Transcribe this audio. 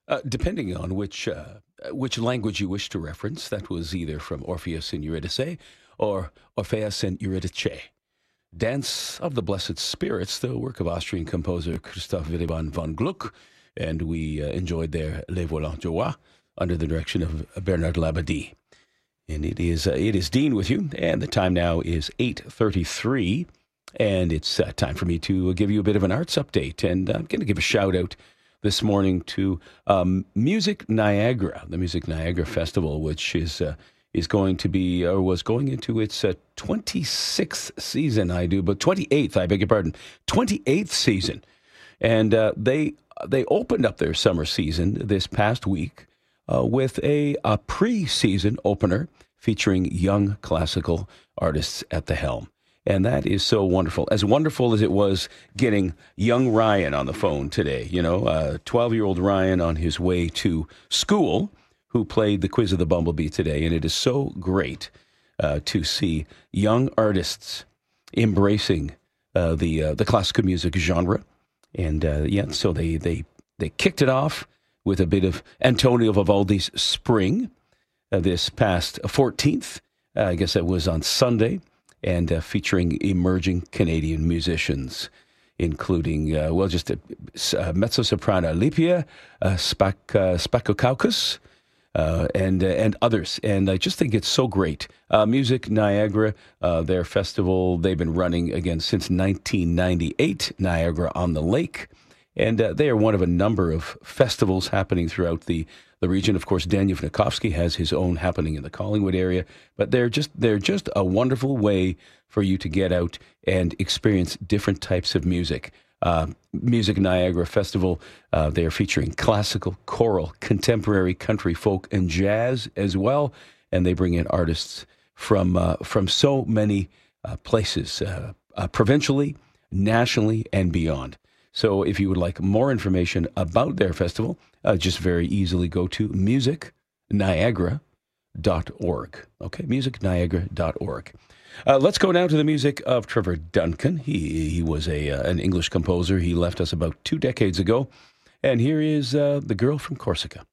Depending on which language you wish to reference, that was either from Orpheus and Eurydice or Orpheus and Eurydice. Dance of the Blessed Spirits, the work of Austrian composer Christoph Willibald von Gluck, and we enjoyed their Les Volants du Roi under the direction of Bernard Labadie. And it is Dean with you, and the time now is 8:33, and it's time for me to give you a bit of an arts update, and I'm going to give a shout out this morning to Music Niagara, the Music Niagara Festival, which is going to be, or was going into its 26th season, 28th, I beg your pardon, 28th season. And they opened up their summer season this past week with a pre-season opener featuring young classical artists at the helm. And that is so wonderful. As wonderful as it was getting young Ryan on the phone today, 12-year-old Ryan on his way to school, who played the Quiz of the Bumblebee today. And it is so great to see young artists embracing the classical music genre. And so they kicked it off with a bit of Antonio Vivaldi's Spring this past 14th. I guess that was on Sunday. And featuring emerging Canadian musicians, including, mezzo-soprano Lipia Spakokaukas, and others. And I just think it's so great. Music Niagara, their festival, they've been running again since 1998, Niagara on the Lake. And they are one of a number of festivals happening throughout the region. Of course, Daniel Vnukovsky has his own happening in the Collingwood area. But they're just a wonderful way for you to get out and experience different types of music. Music Niagara Festival, they are featuring classical, choral, contemporary, country, folk, and jazz as well. And they bring in artists from so many places, provincially, nationally, and beyond. So if you would like more information about their festival, just very easily go to musicniagara.org. Okay, musicniagara.org. Let's go now to the music of Trevor Duncan. He was an English composer. He left us about 2 decades ago. And here is The Girl from Corsica.